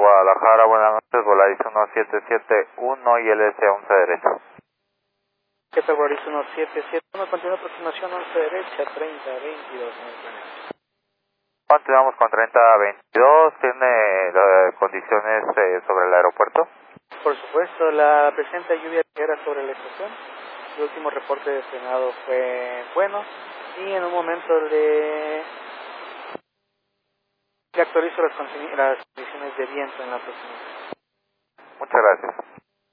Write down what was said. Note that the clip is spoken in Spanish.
Guadalajara, buenas noches, Volaris 1771 y LS 11 derecho. ¿Qué tal, Volaris 1771? Continúa aproximación 11 derecha, 30-22. Continuamos con 30-22, ¿tiene condiciones sobre el aeropuerto? Por supuesto, la presente lluvia ligera sobre la estación. El último reporte de frenado fue bueno y en un momento le actualizo las condiciones de viento en la próxima. Muchas gracias.